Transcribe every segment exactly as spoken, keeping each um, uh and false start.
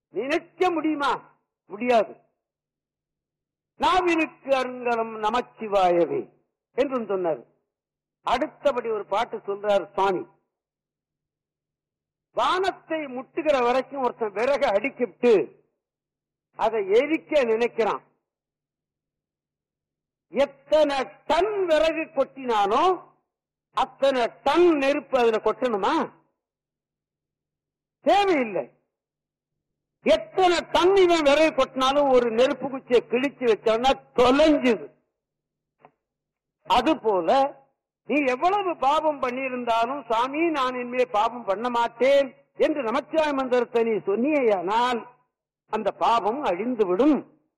நினைக்க முடியுமா? முடியாது. நாவினுக்கு அருங்கலம் நமச்சிவாயவே என்றும் சொன்னார். அடுத்தபடி ஒரு பாட்டு சொல்றார் சுவாமி. வானத்தை முட்டுகிற வரைக்கும் ஒருத்தன் விறக அடிக்கிட்டு அதை எரிக்க நினைக்கிறான். எத்தனை டன் விறகு கொட்டினானோ அத்தனை டன் நெருப்பு அதுல கொட்டணுமா? தேவையில்லை. எத்தனை டன் இவன் விறகு கொட்டினாலும் ஒரு நெருப்பு குச்சியை கிழிச்சு வச்சோம்னா தொலைஞ்சுது. அது போல நீ எவ்வளவு பாவம் பண்ணியிருந்தாலும் சாமி நான் இனிமே பாவம் பண்ண மாட்டேன் என்று நமச்சிவாய மந்திரத்தை நீ சொன்னியானால் அந்த பாவம் அழிந்துவிடும்.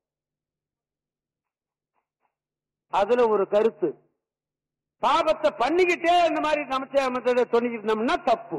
அதுல ஒரு கருத்து. பாவத்தை பண்ணிக்கிட்டே இந்த மாதிரி நமச்சிவாய மந்திரத்தை சொன்னிருந்தோம்னா தப்பு.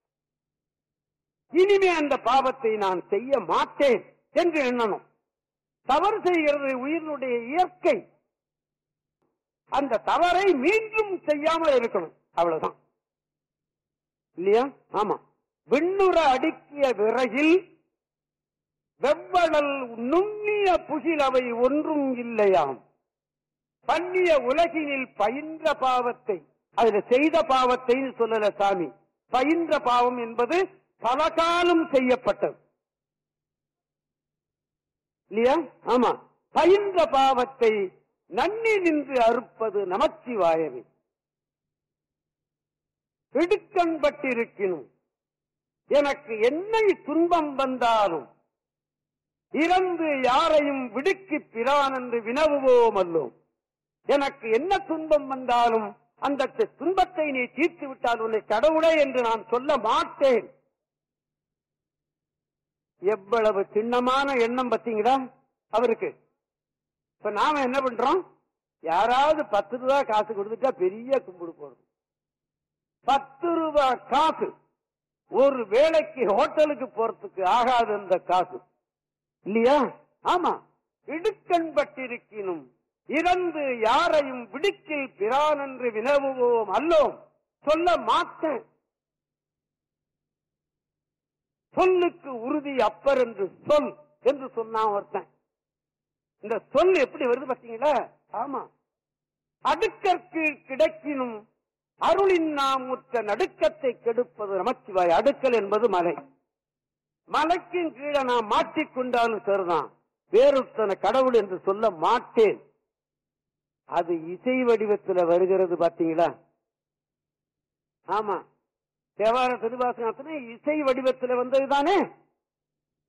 இனிமே அந்த பாவத்தை நான் செய்ய மாட்டேன் என்று எண்ணணும். தவறு செய்கிறது உயிரினுடைய இயற்கை. அந்த தவறை மீண்டும் செய்யாமல் இருக்கணும், அவ்வளவுதான். இல்லையா? ஆமா. விண்ணுற அடுக்கிய விறகில் வெவ்வளல் நுண்ணிய புகில் அவை ஒன்றும் இல்லையாம். பண்ணிய உலகினில் பயின்ற பாவத்தை, அதுல செய்த பாவத்தை சொல்லல சாமி. பயின்ற பாவம் என்பது பல காலம் செய்யப்பட்டது இல்லையா? ஆமா. பயின்ற பாவத்தை நன்னி நின்று அறுப்பது நமச்சிவாயவே. இடுக்கண்பட்டிருக்கணும் எனக்கு என்னை துன்பம் வந்தாலும் இறந்து யாரையும் விடுக்கி பிரான் என்று வினவுவோம் அல்லோம். எனக்கு என்ன துன்பம் வந்தாலும் அந்த துன்பத்தை நீ தீர்த்து விட்டால் உன்னை கடவுளே என்று நான் சொல்ல மாட்டேன். எவ்வளவு சின்னமான எண்ணம் பத்தீங்களா அவருக்கு. இப்ப நாம என்ன பண்றோம்? யாராவது பத்து ரூபாய் காசு கொடுத்துட்டா பெரிய கும்பிடு போடுறோம். பத்து ரூபாய் காசு ஒரு வேளைக்கு ஹோட்டலுக்கு போறதுக்கு ஆகாது அந்த காசு இல்லையா? ஆமா. இடுக்கண்பட்டிருக்கணும் இறந்து யாரையும் விடுக்கில் பிரான் என்று வினவுவோம் அல்லோம். சொல்ல மாட்டேன். சொல்லுக்கு உறுதி அப்பர் என்று சொல் என்று சொன்னான் ஒருத்தன். இந்த சொல் எப்படி வருது பார்த்தீங்களா? ஆமா. அடுக்கற்கு கிடைக்கினும் அருளின் நாம் உற்ற நடுக்கத்தை கெடுப்பது நமச்சிவாய். அடுக்கல் என்பது மலை. மலைக்கும் கீழே நான் மாட்டிக்கொண்டாலும் சரிதான், வேறொருத்தன கடவுள் என்று சொல்ல மாட்டேன். அது இசை வடிவத்தில் வருகிறது பார்த்தீங்களா? ஆமா. தேவார திருவாசகத்துல இசை வடிவத்தில் வந்ததுதானே.